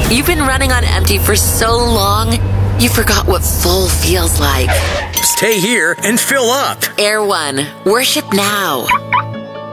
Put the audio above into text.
You've been running on empty for so long, you forgot what full feels like. Stay here and fill up. Air One. Worship now.